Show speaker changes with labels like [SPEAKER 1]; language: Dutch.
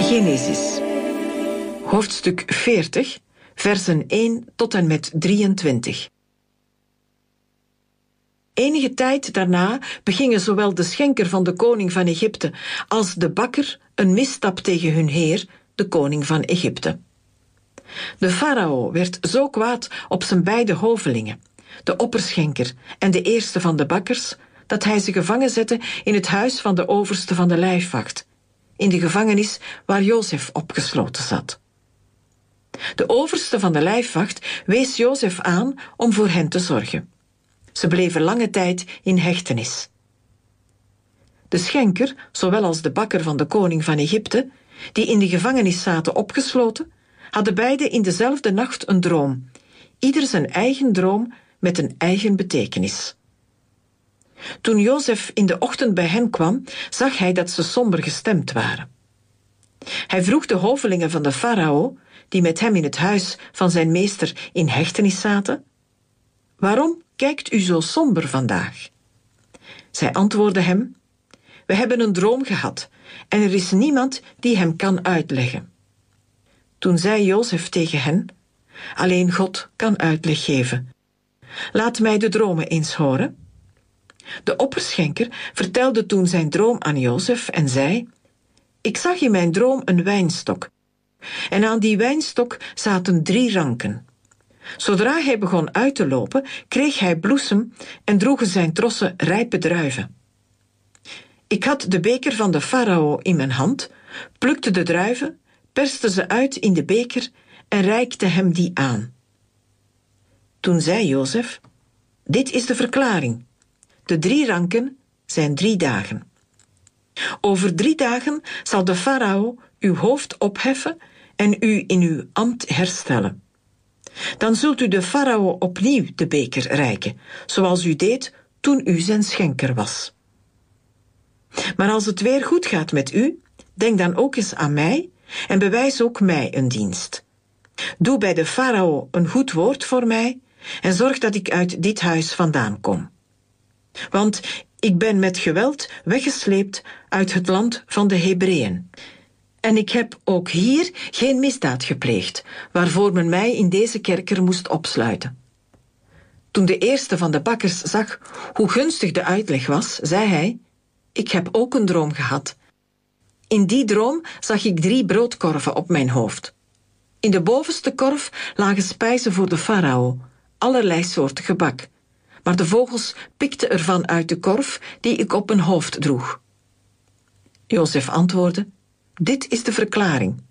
[SPEAKER 1] Genesis, hoofdstuk 40, versen 1 tot en met 23. Enige tijd daarna begingen zowel de schenker van de koning van Egypte als de bakker een misstap tegen hun heer, de koning van Egypte. De farao werd zo kwaad op zijn beide hovelingen, de opperschenker en de eerste van de bakkers, dat hij ze gevangen zette in het huis van de overste van de lijfwacht, in de gevangenis waar Jozef opgesloten zat. De overste van de lijfwacht wees Jozef aan om voor hen te zorgen. Ze bleven lange tijd in hechtenis. De schenker, zowel als de bakker van de koning van Egypte, die in de gevangenis zaten opgesloten, hadden beide in dezelfde nacht een droom, ieder zijn eigen droom met een eigen betekenis. Toen Jozef in de ochtend bij hen kwam, zag hij dat ze somber gestemd waren. Hij vroeg de hovelingen van de farao, die met hem in het huis van zijn meester in hechtenis zaten: "Waarom kijkt u zo somber vandaag?" Zij antwoordden hem: "We hebben een droom gehad en er is niemand die hem kan uitleggen." Toen zei Jozef tegen hen: "Alleen God kan uitleg geven. Laat mij de dromen eens horen." De opperschenker vertelde toen zijn droom aan Jozef en zei: "Ik zag in mijn droom een wijnstok. En aan die wijnstok zaten 3 ranken. Zodra hij begon uit te lopen, kreeg hij bloesem en droegen zijn trossen rijpe druiven. Ik had de beker van de farao in mijn hand, plukte de druiven, perste ze uit in de beker en reikte hem die aan." Toen zei Jozef: "Dit is de verklaring. De 3 ranken zijn 3 dagen. Over 3 dagen zal de farao uw hoofd opheffen en u in uw ambt herstellen. Dan zult u de farao opnieuw de beker reiken, zoals u deed toen u zijn schenker was. Maar als het weer goed gaat met u, denk dan ook eens aan mij en bewijs ook mij een dienst. Doe bij de farao een goed woord voor mij en zorg dat ik uit dit huis vandaan kom. Want ik ben met geweld weggesleept uit het land van de Hebreeën. En ik heb ook hier geen misdaad gepleegd, waarvoor men mij in deze kerker moest opsluiten." Toen de eerste van de bakkers zag hoe gunstig de uitleg was, zei hij: "Ik heb ook een droom gehad. In die droom zag ik 3 broodkorven op mijn hoofd. In de bovenste korf lagen spijzen voor de farao, allerlei soorten gebak. Maar de vogels pikten ervan uit de korf die ik op mijn hoofd droeg." Jozef antwoordde: "Dit is de verklaring.